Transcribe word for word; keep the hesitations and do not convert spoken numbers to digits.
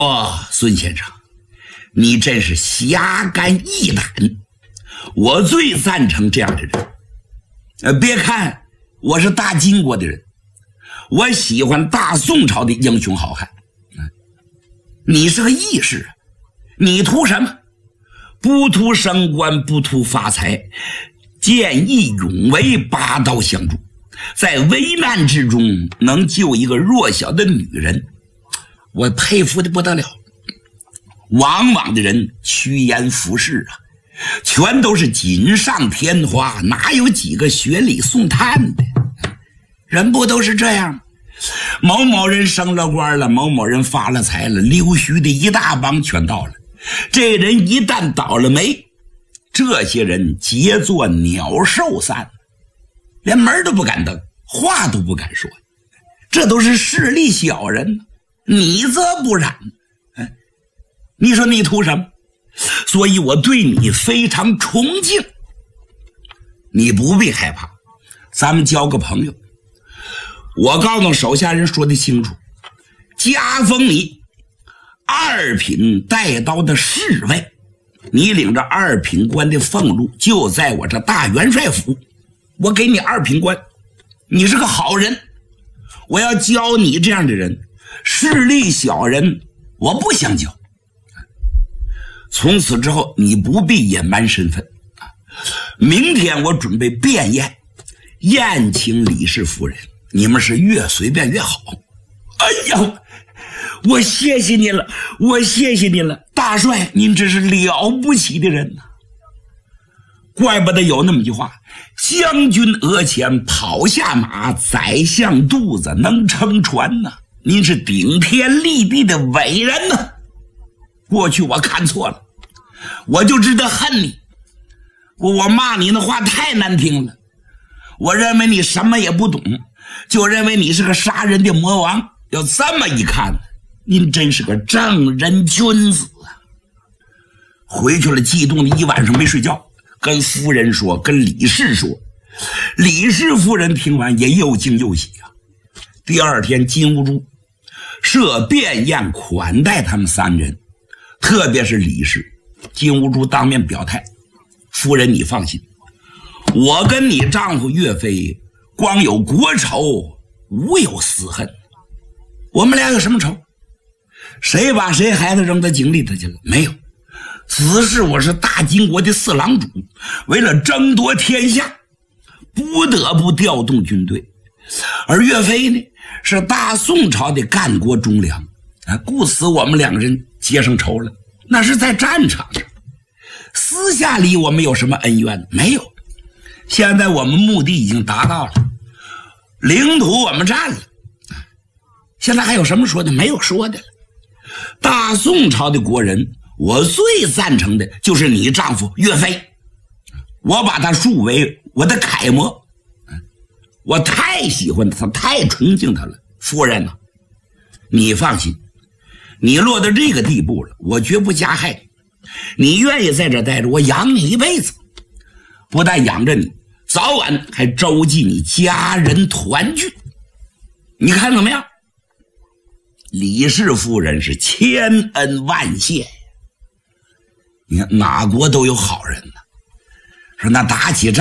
哦，孙先生，你真是侠肝义胆，我最赞成这样的人。呃，别看我是大金国的人，我喜欢大宋朝的英雄好汉。你是个义士，你图什么？不图升官，不图发财，见义勇为，拔刀相助，在危难之中能救一个弱小的女人，我佩服的不得了。往往的人趋炎附势啊，全都是锦上添花，哪有几个雪里送炭的？人不都是这样吗？某某人升了官了，某某人发了财了，溜须的一大帮全到了。这人一旦倒了霉，这些人皆作鸟兽散，连门都不敢登，话都不敢说，这都是势利小人，你则不然。你说你图什么？所以我对你非常崇敬，你不必害怕，咱们交个朋友。我告诉手下人说得清楚，加封你二品带刀的侍卫，你领着二品官的俸禄，就在我这大元帅府，我给你二品官，你是个好人，我要教你这样的人，势利小人我不相交。从此之后你不必隐瞒身份，明天我准备便宴，宴请李氏夫人，你们是越随便越好。哎呀，我谢谢您了，我谢谢您了，大帅，您真是了不起的人呐！怪不得有那么句话，将军额前跑下马，宰相肚子能撑船呐！您是顶天立地的伟人呐！过去我看错了，我就知道恨你，我骂你的话太难听了，我认为你什么也不懂，就认为你是个杀人的魔王。要这么一看，您真是个正人君子啊！回去了，激动的一晚上没睡觉，跟夫人说，跟李氏说。李氏夫人听完也又惊又喜啊。第二天，金兀术设便宴款待他们三人，特别是李氏。金兀术当面表态，夫人你放心，我跟你丈夫岳飞光有国仇，无有私恨，我们俩有什么仇？谁把谁孩子扔到井里头去了？没有。此事我是大金国的四郎主，为了争夺天下，不得不调动军队。而岳飞呢，是大宋朝的干国忠良，啊，故此我们两个人结上仇了，那是在战场上。私下里我们有什么恩怨？没有。现在我们目的已经达到了，领土我们占了，现在还有什么说的？没有说的了。大宋朝的国人，我最赞成的就是你丈夫岳飞，我把他树为我的楷模，我太喜欢他，太崇敬他了。夫人呢、啊，你放心，你落到这个地步了，我绝不加害你。你愿意在这待着，我养你一辈子，不但养着你，早晚还周济你家人团聚。你看怎么样？李氏夫人是千恩万谢。你看哪国都有好人呢，说那打起仗